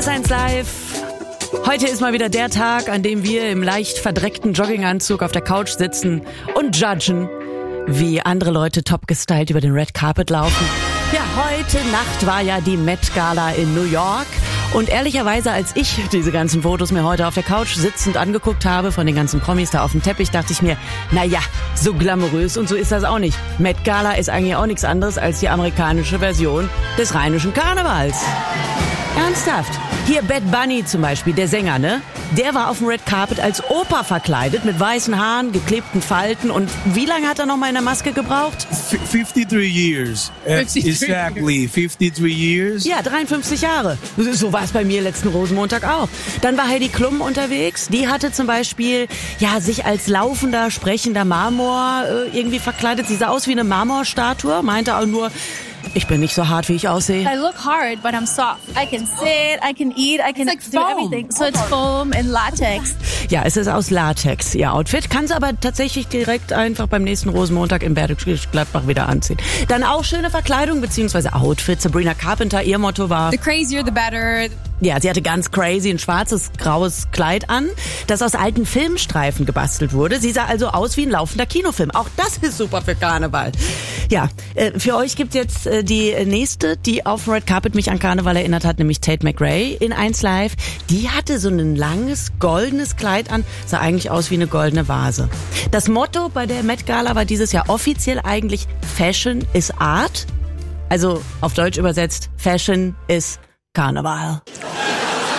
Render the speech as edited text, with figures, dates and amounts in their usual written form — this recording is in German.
ist 1 Live. Heute ist mal wieder der Tag, an dem wir im leicht verdreckten Jogginganzug auf der Couch sitzen und judgen, wie andere Leute top gestylt über den Red Carpet laufen. Ja, heute Nacht war ja die Met Gala in New York. Und ehrlicherweise, als ich diese ganzen Fotos mir heute auf der Couch sitzend angeguckt habe, von den ganzen Promis da auf dem Teppich, dachte ich mir, naja, so glamourös und so ist das auch nicht. Met Gala ist eigentlich auch nichts anderes als die amerikanische Version des rheinischen Karnevals. Ernsthaft. Hier Bad Bunny zum Beispiel, der Sänger, ne? Der war auf dem Red Carpet als Opa verkleidet, mit weißen Haaren, geklebten Falten. Und wie lange hat er noch mal in der Maske gebraucht? 53 years. 53. Exactly, 53 years. Ja, 53 Jahre. So war es bei mir letzten Rosenmontag auch. Dann war Heidi Klum unterwegs. Die hatte zum Beispiel sich als laufender, sprechender Marmor irgendwie verkleidet. Sie sah aus wie eine Marmorstatue, meinte auch nur, ich bin nicht so hart, wie ich aussehe. I look hard, but I'm soft. I can sit, I can eat, I can do everything. So it's foam and latex. Ja, es ist aus Latex, ihr Outfit. Kann sie aber tatsächlich direkt einfach beim nächsten Rosenmontag in Bergisch Gladbach wieder anziehen. Dann auch schöne Verkleidung bzw. Outfit. Sabrina Carpenter, ihr Motto war... The crazier, the better. Ja, sie hatte ganz crazy ein schwarzes, graues Kleid an, das aus alten Filmstreifen gebastelt wurde. Sie sah also aus wie ein laufender Kinofilm. Auch das ist super für Karneval. Ja, für euch gibt jetzt die nächste, die auf Red Carpet mich an Karneval erinnert hat, nämlich Tate McRae in 1 Live. Die hatte so ein langes, goldenes Kleid an, sah eigentlich aus wie eine goldene Vase. Das Motto bei der Met Gala war dieses Jahr offiziell eigentlich Fashion is Art. Also auf Deutsch übersetzt, Fashion is Karneval.